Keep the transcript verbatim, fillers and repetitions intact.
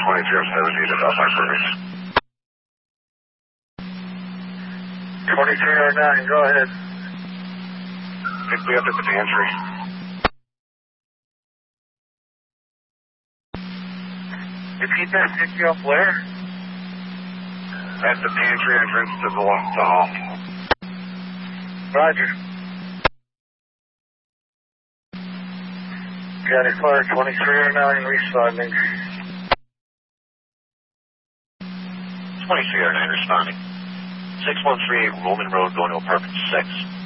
twenty-three oh seven needed up by service. twenty-three oh nine, go ahead. Pick me up at the pantry. Repeat that, pick you up where? At the pantry entrance to the, the hall. Roger. County Fire twenty-three oh nine responding. twenty-three oh nine responding. six one three eight Roman Road going to apartment six.